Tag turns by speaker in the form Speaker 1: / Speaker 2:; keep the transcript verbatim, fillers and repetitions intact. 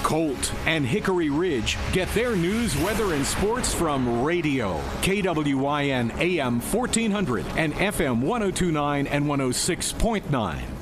Speaker 1: Colt and Hickory Ridge get their news, weather, and sports from radio. K W Y N A M fourteen hundred and F M one oh two point nine and one oh six point nine.